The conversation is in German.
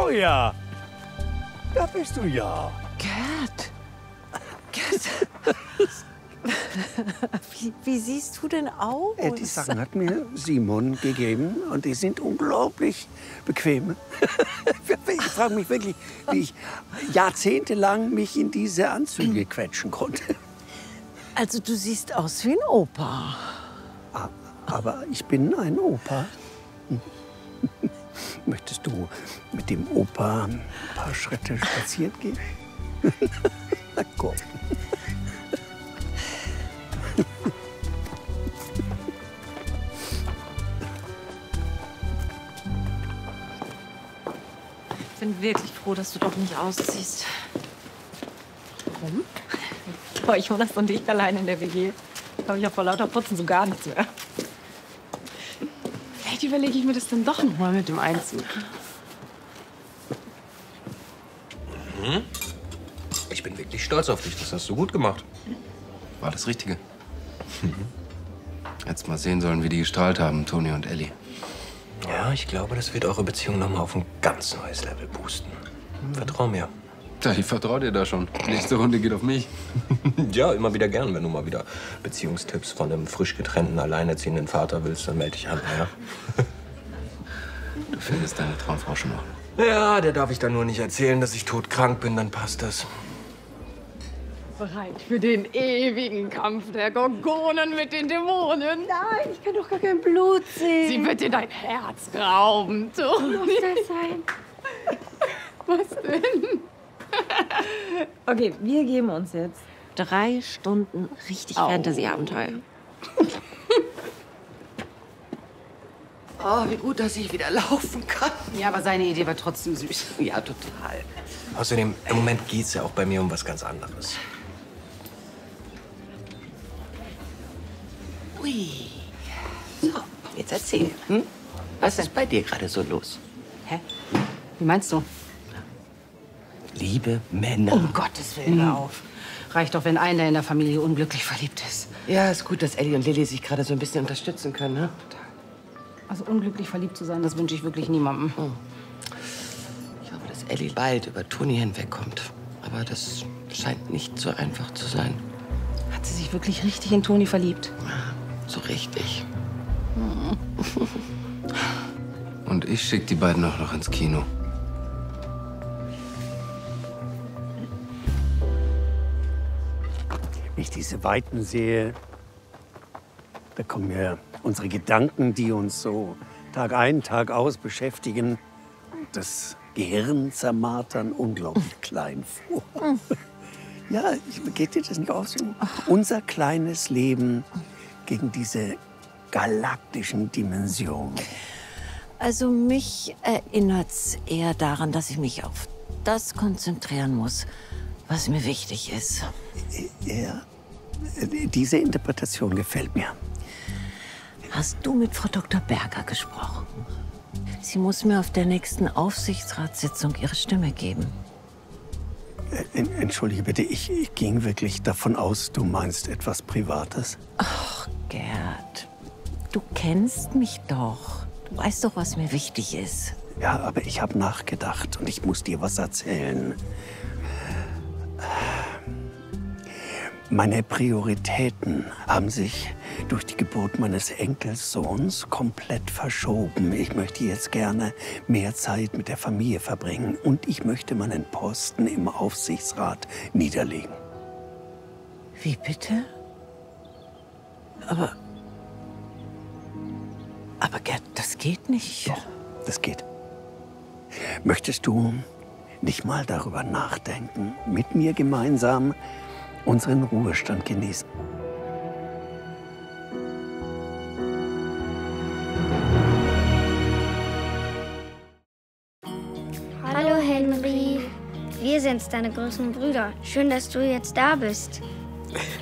Victoria! Da bist du ja. Gerd. Wie siehst du denn aus? Die Sachen hat mir Simon gegeben und die sind unglaublich bequem. Ich frage mich wirklich, wie ich jahrzehntelang mich in diese Anzüge quetschen konnte. Also du siehst aus wie ein Opa. Aber ich bin ein Opa. Möchtest du mit dem Opa ein paar Schritte spazieren gehen? Na komm. Ich bin wirklich froh, dass du doch nicht ausziehst. Warum? Boah, ich wohne und ich allein in der WG. Da habe ich ja vor lauter Putzen so gar nichts mehr. Vielleicht überlege ich mir das dann doch noch mal mit dem Einzug. Ich bin wirklich stolz auf dich. Das hast du gut gemacht. War das Richtige. Hättest mal sehen sollen, wie die gestrahlt haben, Toni und Ellie. Ja, ich glaube, das wird eure Beziehung noch mal auf ein ganz neues Level boosten. Vertrau mir. Ja, ich vertraue dir da schon. Nächste Runde geht auf mich. Ja, immer wieder gern. Wenn du mal wieder Beziehungstipps von einem frisch getrennten, alleinerziehenden Vater willst, dann melde dich an, ja? Du findest deine Traumfrau schon noch. Ja, der darf ich dann nur nicht erzählen, dass ich todkrank bin, dann passt das. Bereit für den ewigen Kampf der Gorgonen mit den Dämonen. Nein, ich kann doch gar kein Blut sehen. Sie wird dir dein Herz rauben, Toni. Muss das sein? Was denn? Okay, wir geben uns jetzt 3 Stunden richtig Fantasy-Abenteuer. Oh, wie gut, dass ich wieder laufen kann. Ja, aber seine Idee war trotzdem süß. Ja, total. Außerdem, im Moment geht's ja auch bei mir um was ganz anderes. Ui. So, jetzt erzähl. Was ist bei dir gerade so los? Hä? Wie meinst du? Liebe Männer. Um Gottes Willen, hör auf. Reicht doch, wenn einer in der Familie unglücklich verliebt ist. Ja, ist gut, dass Ellie und Lilly sich gerade so ein bisschen unterstützen können, ne? Also unglücklich verliebt zu sein, das wünsche ich wirklich niemandem. Ich hoffe, dass Ellie bald über Toni hinwegkommt. Aber das scheint nicht so einfach zu sein. Hat sie sich wirklich richtig in Toni verliebt? So richtig. Und ich schicke die beiden auch noch ins Kino. Wenn ich diese Weiten sehe, da kommen mir unsere Gedanken, die uns so Tag ein, Tag aus beschäftigen, das Gehirn zermartern, unglaublich klein vor. Ja, geht dir das nicht auch so? Unser kleines Leben gegen diese galaktischen Dimensionen. Also mich erinnert's eher daran, dass ich mich auf das konzentrieren muss, was mir wichtig ist. Ja, diese Interpretation gefällt mir. Hast du mit Frau Dr. Berger gesprochen? Sie muss mir auf der nächsten Aufsichtsratssitzung ihre Stimme geben. Entschuldige bitte, ich ging wirklich davon aus, du meinst etwas Privates. Ach, Gerd, du kennst mich doch. Du weißt doch, was mir wichtig ist. Ja, aber ich habe nachgedacht und ich muss dir was erzählen. Meine Prioritäten haben sich durch die Geburt meines Enkelsohns komplett verschoben. Ich möchte jetzt gerne mehr Zeit mit der Familie verbringen und ich möchte meinen Posten im Aufsichtsrat niederlegen. Wie bitte? Aber Gerd, das geht nicht. Doch, das geht. Möchtest du nicht mal darüber nachdenken, mit mir gemeinsam unseren Ruhestand genießen? Hallo Henry, wir sind deine großen Brüder. Schön, dass du jetzt da bist.